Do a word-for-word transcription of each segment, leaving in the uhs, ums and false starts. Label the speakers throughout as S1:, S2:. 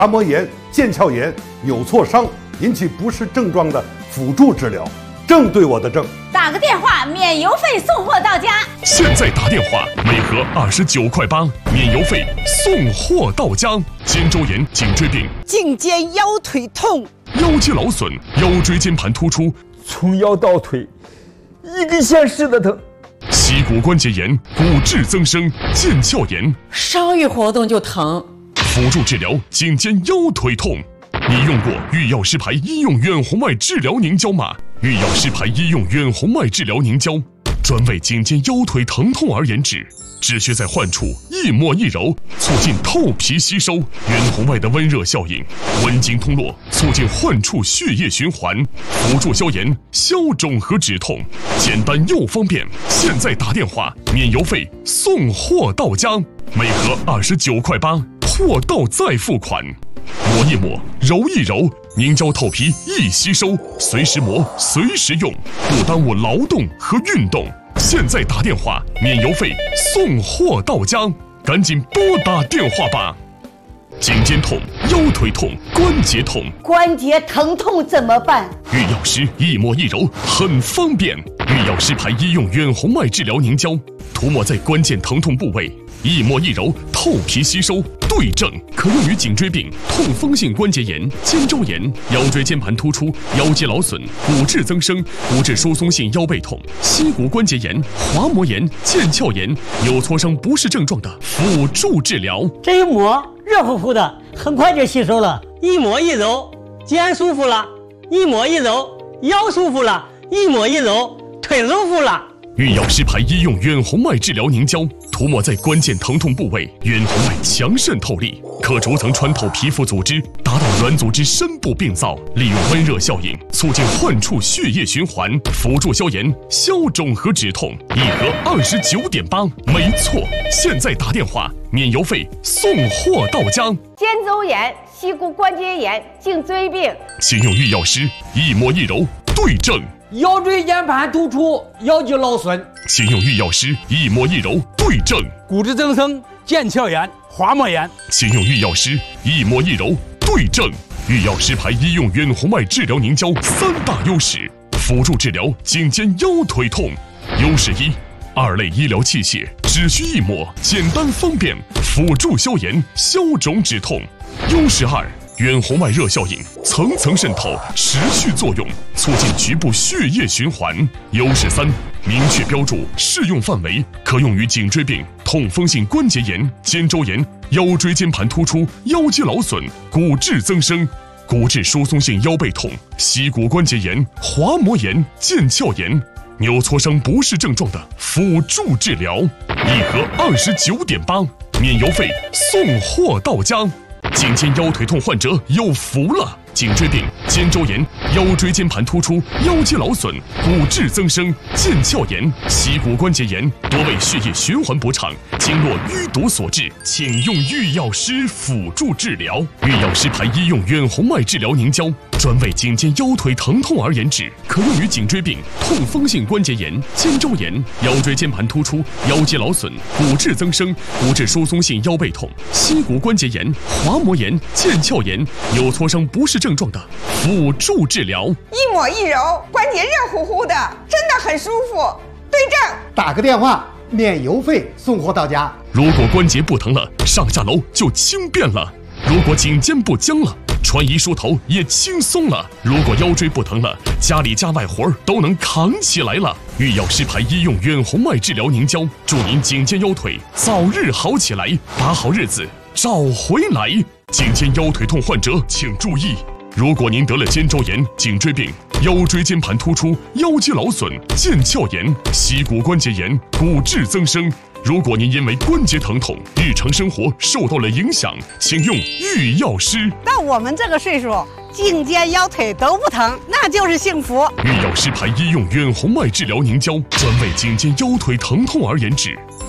S1: 滑膜炎、腱鞘炎、扭挫伤引起不适症状的辅助治疗，正对我的症。
S2: 打个电话，免邮费送货到家。
S3: 现在打电话，每盒二十九块八，免邮费送货到家。肩周炎、颈椎病、
S4: 颈肩腰腿痛、
S3: 腰肌劳损、腰椎间盘突出，
S5: 从腰到腿一根线似的疼。
S3: 膝骨关节炎、骨质增生、腱鞘炎，
S6: 稍一活动就疼。
S3: 辅助治疗颈肩腰腿痛。你用过御药师牌医用远红外治疗凝胶吗？御药师牌医用远红外治疗凝胶，专为颈肩腰腿疼痛而研制，只需在患处一抹一揉，促进透皮吸收，远红外的温热效应，温经通络，促进患处血液循环，辅助消炎、消肿和止痛，简单又方便。现在打电话，免邮费送货到家，每盒二十九块八，货到再付款。抹一抹，揉一揉，凝胶透皮易吸收，随时磨，随时用，不耽误劳动和运动。现在打电话，免邮费送货到家，赶紧拨打电话吧。颈肩痛、腰腿痛、关节痛，
S4: 关节疼痛怎么办？
S3: 御药师一抹一揉，很方便。御药师牌医用远红外治疗凝胶，涂抹在关键疼痛部位，一抹一揉，透皮吸收，对症，可用于颈椎病、痛风性关节炎、肩周炎、腰椎间盘突出、腰肌劳损、骨质增生、骨质疏松性腰背痛、膝骨关节炎、滑膜炎、腱鞘炎、扭挫伤不适症状的辅助治疗。
S7: 这一抹热乎乎的，很快就吸收了。一抹一揉，肩舒服了；一抹一揉，腰舒服了；一抹一揉，腿舒服了。
S3: 御药师牌医用远红外治疗凝胶，涂抹在关键疼痛部位，远红外强渗透力，可逐层穿透皮肤组织，达到软组织深部病灶，利用温热效应，促进患处血液循环，辅助消炎、消肿和止痛。一盒二十九点八，没错。现在打电话，免邮费送货到家。
S2: 肩周炎、膝骨关节炎、颈椎病，
S3: 请用御药师一抹一揉，对症。
S7: 腰椎间盘突出、腰肌劳损，
S3: 请用御药师一抹一揉，对症；
S8: 骨质增生、腱鞘炎、滑膜炎，
S3: 请用御药师一抹一揉，对症。御药师牌医用远红外治疗凝胶三大优势，辅助治疗颈肩腰腿痛。优势一，二类医疗器械，只需一抹，简单方便，辅助消炎、消肿止痛。优势二，远红外热效应层层渗透，持续作用，促进局部血液循环。优势三，明确标注适用范围，可用于颈椎病、痛风性关节炎、肩周炎、腰椎间盘突出、腰肌劳损、骨质增生、骨质疏松性腰背痛、膝骨关节炎、滑膜炎、腱鞘炎、扭挫伤不适症状的辅助治疗。一盒二十九点八，免邮费送货到家。颈肩腰腿痛患者有福了！颈椎病、肩周炎、腰椎间盘突出、腰肌劳损、骨质增生、腱鞘炎、膝骨关节炎，多为血液循环不畅、经络淤堵所致，请用御药师辅助治疗。御药师牌医用远红外治疗凝胶，专为颈肩腰腿疼痛而研制，可用于颈椎病、痛风性关节炎、肩周炎、腰椎间盘突出、腰肌劳损、骨质增生、骨质疏松性腰背痛、膝骨关节炎、滑膜炎、腱鞘炎、扭挫伤不适症状的辅助治疗。
S4: 一抹一揉，关节热乎乎的，真的很舒服，对症。
S9: 打个电话，免邮费送货到家。
S3: 如果关节不疼了，上下楼就轻便了；如果颈肩不僵了，穿衣梳头也轻松了；如果腰椎不疼了，家里家外活儿都能扛起来了。御药师牌医用远红外治疗凝胶，祝您颈肩腰腿早日好起来，把好日子找回来。颈肩腰腿痛患者请注意，如果您得了肩周炎、颈椎病、腰椎间盘突出、腰肌劳损、腱鞘炎、膝骨关节炎、骨质增生，如果您因为关节疼痛，日常生活受到了影响，请用御药师。
S4: 到我们这个岁数，颈肩腰腿都不疼，那就是幸福。
S3: 御药师牌医用远红外治疗凝胶，专为颈肩腰腿疼痛而研制，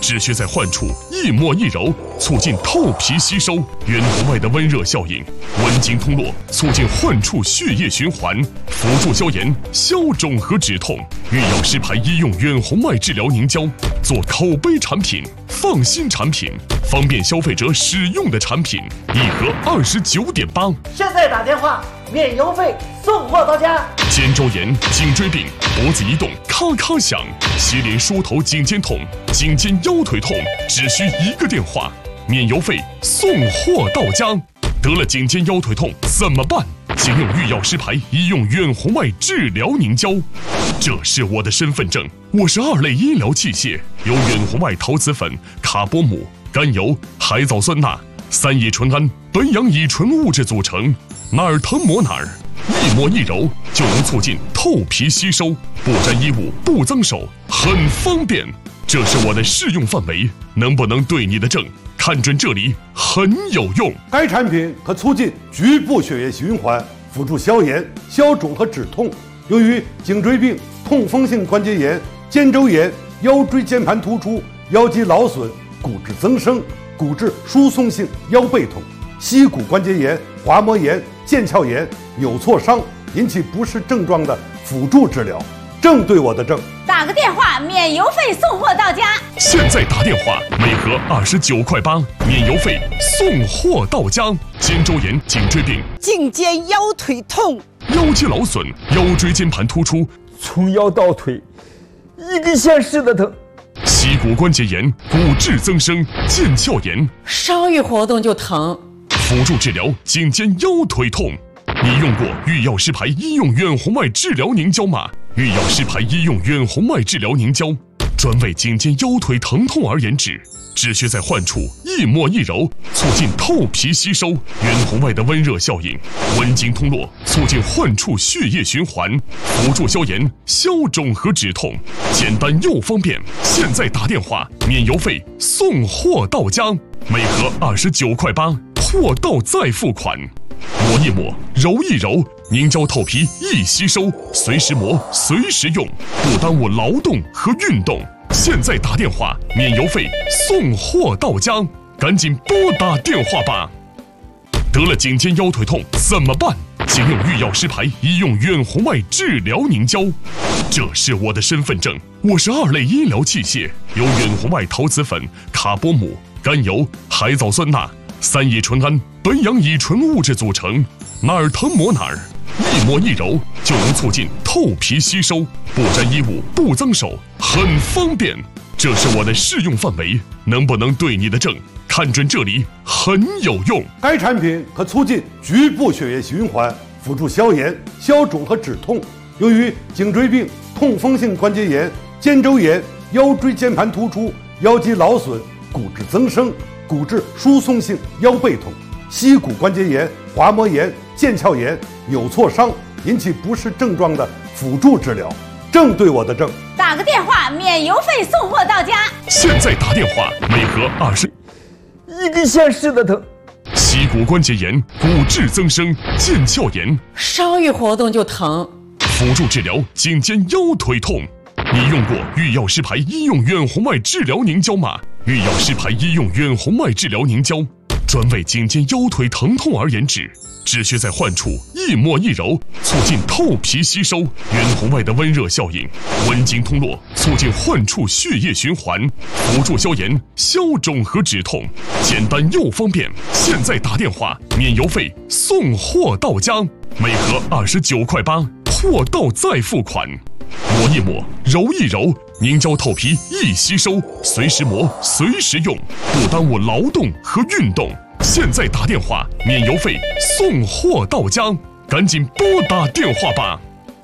S3: 只需在患处一抹一揉，促进透皮吸收，远红外的温热效应，温经通络，促进患处血液循环，辅助消炎、消肿和止痛。御药师牌医用远红外治疗凝胶，做口碑产品、放心产品、方便消费者使用的产品，一盒二十九点八。
S10: 现在打电话，免邮费，送货到家。
S3: 肩周炎、颈椎病、脖子移动咔咔响，膝连梳头颈肩痛、颈肩腰腿痛，只需一个电话，免邮费，送货到家。得了颈肩腰腿痛怎么办？请用御药师牌医用远红外治疗凝胶，这是我的身份证，我是二类医疗器械，由远红外陶瓷粉、卡波姆、甘油、海藻酸钠、三乙醇胺、苯氧乙醇物质组成，哪儿疼抹哪儿，一抹一揉就能促进透皮吸收，不沾衣物不脏手，很方便。这是我的适用范围，能不能对你的症？看准这里很有用。
S1: 该产品可促进局部血液循环，辅助消炎、消肿和止痛。由于颈椎病、痛风性关节炎、肩周炎、腰椎间盘突出、腰肌劳损、骨质增生、骨质疏松性腰背痛、膝骨关节炎、滑膜炎、腱鞘炎、扭挫伤引起不适症状的辅助治疗，正对我的症。
S2: 打个电话，免邮费送货到家。
S3: 现在打电话，每盒二十九块八，免邮费，送货到家。肩周炎、颈椎病、
S11: 颈肩腰腿痛、
S3: 腰肌劳损、腰椎间盘突出，
S5: 从腰到腿，一根线似的疼。
S3: 膝骨关节炎、骨质增生、腱鞘炎，
S6: 稍一活动就疼。
S3: 辅助治疗颈肩腰腿痛。你用过御药师牌医用远红外治疗凝胶吗？御药师牌医用远红外治疗凝胶，专为颈肩腰腿疼痛而研制，只需在患处一抹一揉，促进透皮吸收，远红外的温热效应，温经通络，促进患处血液循环，辅助消炎、消肿和止痛，简单又方便。现在打电话，免邮费，送货到家，每盒二十九块八，货到再付款。抹一抹，揉一揉，凝胶透皮易吸收，随时磨，随时用，不耽误劳动和运动。现在打电话，免邮费，送货到家，赶紧拨打电话吧。得了颈肩腰腿痛怎么办？请用御药师牌医用远红外治疗凝胶，这是我的身份证，我是二类医疗器械，由远红外陶瓷粉、卡波姆、甘油、海藻酸钠、三乙醇胺、苯氧乙醇物质组成，哪儿疼抹哪儿，一抹一揉就能促进透皮吸收，不沾衣物不脏手，很方便。这是我的适用范围，能不能对你的症？看准这里很有用。
S1: 该产品可促进局部血液循环，辅助消炎、消肿和止痛。由于颈椎病、痛风性关节炎、肩周炎、腰椎间盘突出、腰肌劳损、骨质增生、骨质疏松性腰背痛、膝骨关节炎、滑膜炎、腱鞘炎、扭挫伤引起不适症状的辅助治疗，正对我的症。
S2: 打个电话，免邮费送货到家。
S3: 现在打电话，每盒二十，
S5: 一根线似的疼。
S3: 膝骨关节炎、骨质增生、腱鞘炎，
S6: 稍一活动就疼。
S3: 辅助治疗颈肩腰腿痛。你用过御药师牌医用远红外治疗凝胶吗？御药师牌医用远红外治疗凝胶，专为颈肩腰腿疼痛而研制，只需在患处一抹一揉，促进透皮吸收，远红外的温热效应，温经通络，促进患处血液循环，辅助消炎、消肿和止痛，简单又方便。现在打电话，免邮费，送货到家，每盒二十九块八，货到再付款。抹一抹，揉一揉，凝胶透皮易吸收，随时磨，随时用，不耽误劳动和运动。现在打电话，免邮费，送货到家，赶紧拨打电话吧。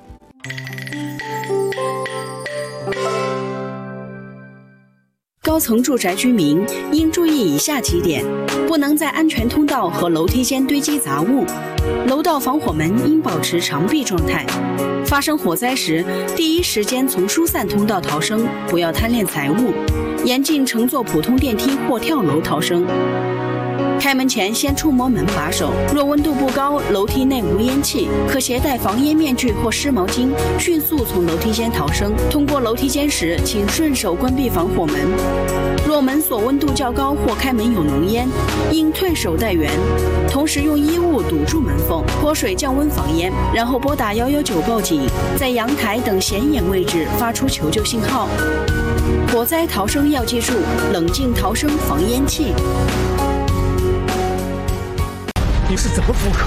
S12: 高层住宅居民应注意以下几点：不能在安全通道和楼梯间堆积杂物，楼道防火门应保持常闭状态。发生火灾时，第一时间从疏散通道逃生，不要贪恋财物，严禁乘坐普通电梯或跳楼逃生。 开门前先触摸门把手，若温度不高，楼梯内无烟气，可携带防烟面具或湿毛巾，迅速从楼梯间逃生。通过楼梯间时，请顺手关闭防火门。若门锁温度较高或开门有浓烟，应退手待援，同时用衣物堵住门缝，泼水降温防烟，然后拨打一一九报警，在阳台等显眼位置发出求救信号。火灾逃生要记住：冷静逃生防烟气。
S5: 你是怎么复刻